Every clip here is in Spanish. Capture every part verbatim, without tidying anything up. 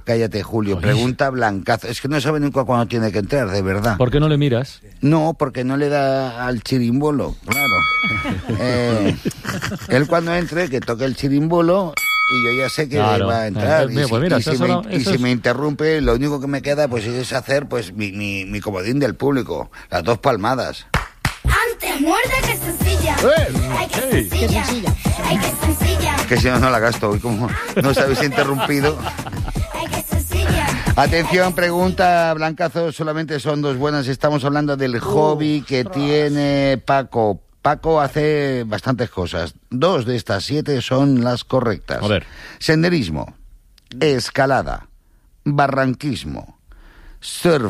cállate, Julio. Pregunta Blancazo. Es que no sabe nunca cuándo tiene que entrar, de verdad. ¿Por qué no le miras? No, porque no le da al chirimbolo, claro. eh, él cuando entre, que toque el chirimbolo... Y yo ya sé que claro, va a entrar. Eh, y si, pues mira, y si, me, y si me interrumpe, lo único que me queda pues es hacer pues mi, mi, mi comodín del público. Las dos palmadas. Antes muerde que sencilla. Ay, que sencilla. Ay, que sencilla. Que si no, no la gasto. Y como no os habéis interrumpido. Ay, que sencilla. Atención, pregunta Blancazo. Solamente son dos buenas. Estamos hablando del hobby que tiene Paco. Paco hace bastantes cosas. Dos de estas siete son las correctas. A ver. Senderismo, escalada, barranquismo, surf,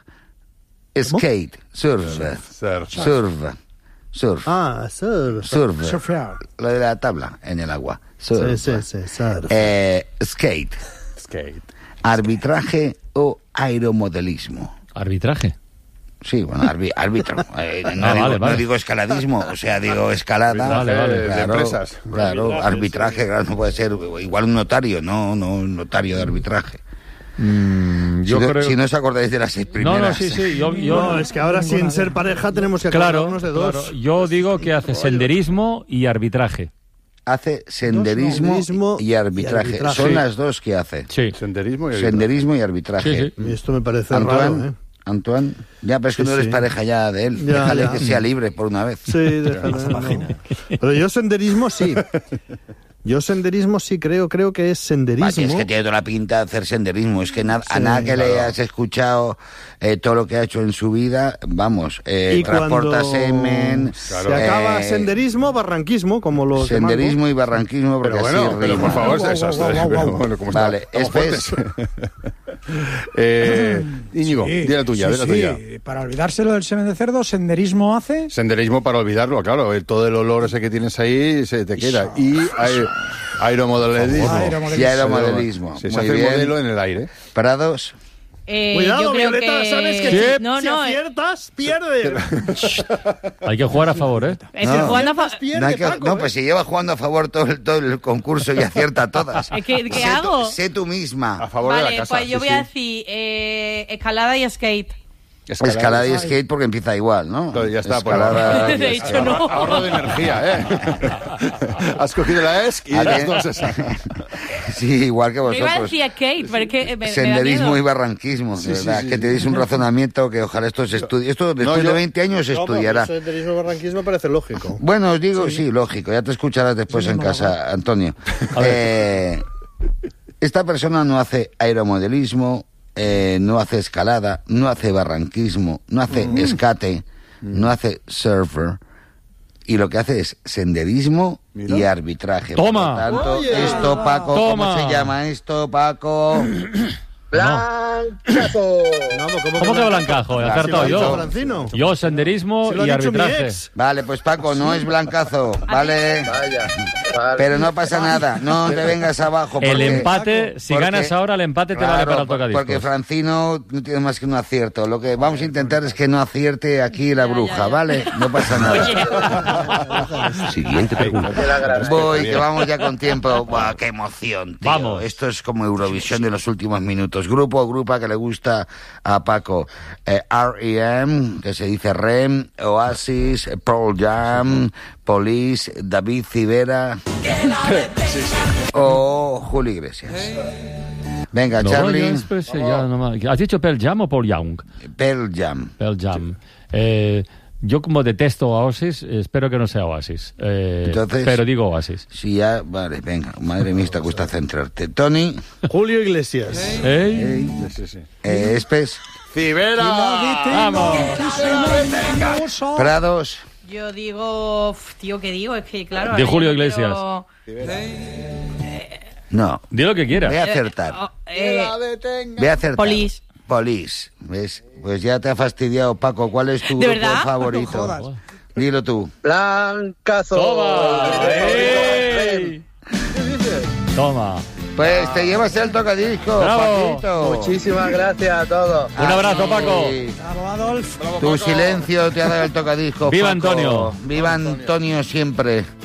skate, surf, Surf. surf, surf, Ah, surf. surf, Surfear. lo de la tabla en el agua. Surf. Sí, sí, sí, surf. Eh, skate, Skate. arbitraje o aeromodelismo. Arbitraje. Sí, bueno, arbi- árbitro. Eh, no, Ah, digo, vale, vale. no digo escaladismo, o sea, digo escalada. Vale, vale. De Claro, empresas. claro, arbitraje, claro, no puede ser igual un notario, no, no un notario de arbitraje. Mm, yo si, no, creo... si no os acordáis de las seis primeras. No, no, sí, sí. Yo, yo, No, es que ahora sin ser pareja tenemos que claro, acordarnos de dos. claro. Yo digo que hace senderismo y arbitraje. Hace senderismo Senderismo y, arbitraje. y arbitraje. Son Sí. las dos que hace. Sí. Senderismo y... Senderismo y arbitraje. Sí, sí. Y esto me parece Antoine, raro, ¿eh? Antoine, ya, pero es que Sí, no eres sí. pareja ya de él. Ya, Déjale ya. que sea libre por una vez. Sí, déjale, no. Pero yo senderismo sí. Yo senderismo sí creo, creo que es senderismo. Vaya, es que tiene toda la pinta de hacer senderismo. Es que na- a Sí, nada que le claro. hayas escuchado eh, todo lo que ha hecho en su vida, vamos, eh, Y transporta cuando semen. Claro. se acaba eh, senderismo, barranquismo, como los de senderismo y barranquismo, porque Pero bueno, así pero rima. por favor, Guau, eso, guau, guau, pero guau. bueno, ¿cómo Vale, está? Estamos es fuertes. eh, Íñigo, Sí, di la tuya, sí, di la sí. tuya. Para olvidárselo del semen de cerdo, senderismo hace. Senderismo para olvidarlo, claro. el- Todo el olor ese que tienes ahí se te queda. Y aer- aeromodelismo. Aeromodelismo. Y aeromodelismo. Sí, se Muy hace bien. modelo en el aire. Parados. Eh, Cuidado, yo creo Violeta, que... sabes que Sí. si, No, si no, eh, aciertas, pierdes. Hay que jugar a favor, ¿eh? Estoy No. jugando a fa- Pierde, No, hay que- Paco, no, ¿eh? pues si lleva jugando a favor todo el, todo el concurso y acierta todas. Es que, ¿qué sé hago? Tú, sé tú misma. A favor de Vale, la casa. pues yo sí, voy a sí. decir eh, escalada y skate. Escalada y skate porque empieza igual, ¿no? Claro, ya está, pues, Escalada. ahora- De hecho, no. Ahorro de energía, ¿eh? Has cogido la ESC y A las ver. dos esas. Sí, igual que Yo iba a vosotros. decir skate, pero es que me, me da Senderismo miedo. y barranquismo, Sí, de sí, verdad, sí, que sí. tenéis un razonamiento que ojalá esto se estudie. Esto después yo- de veinte años se No, pero estudiará. senderismo y barranquismo parece lógico. Bueno, os digo, sí. lógico, ya te escucharás después en casa, Antonio. Eh, esta persona no hace aeromodelismo, eh, no hace escalada, no hace barranquismo, no hace escate, no hace surfer, y lo que hace es senderismo Mira. y arbitraje. Toma. Por lo tanto, Oye. esto, Paco, ¿cómo Toma. se llama esto, Paco? ¡Blancazo! ¿Cómo que blancazo? He acertado Si lo ha dicho yo. Francino. Yo, senderismo Si lo ha y dicho mi arbitraje. ex. Vale, pues Paco, no es blancazo, ¿vale? Vaya. Pero no pasa nada, no te vengas abajo. El porque- empate, si porque- ganas ahora, el empate te vale Claro, para el tocadiscos. porque Francino no tiene más que un acierto. Lo que vamos a intentar es que no acierte aquí la bruja, ya, ya. ¿vale? No pasa nada. Siguiente pregunta. Voy, que vamos ya con tiempo. Buah, qué emoción, tío. Vamos. Esto es como Eurovisión de los últimos minutos. Grupo o grupa que le gusta a Paco. Eh, R E M, que se dice R E M, Oasis, Pearl Jam, Police, David Civera o Julio Iglesias. Venga, No, Charlie. yo después, eh, ya no me- ¿Has dicho Pearl Jam o Paul Young? Pearl Jam. Pearl Jam. Eh, yo como detesto a Oasis, espero que no sea Oasis. Eh, Entonces- pero digo Oasis. Sí, ya, vale, venga. Madre mía, te cuesta centrarte. Tony, Julio Iglesias. ¿Eh? Sí, sí. eh, Espes, ¡Cibera! ¡Vamos! Prados. Yo digo, uf, tío, ¿qué digo? Es que claro. De ahora Julio yo no Iglesias. quiero- No, Di lo que quieras. voy a acertar. Oh, eh, Voy a acertar. Police. Police. ¿Ves? Pues ya te ha fastidiado, Paco. ¿Cuál es tu ¿De grupo verdad? favorito? No jodas. Dilo tú. Blancazo. ¡Toma! ¡Ey! Toma. Pues te llevas el tocadisco, Bravo. Paquito. Muchísimas gracias a todos. Un abrazo, Paco. Sí. Bravo, Adolf. Tu silencio te ha dado el tocadisco, ¡Viva Paco. Antonio! ¡Viva Antonio siempre!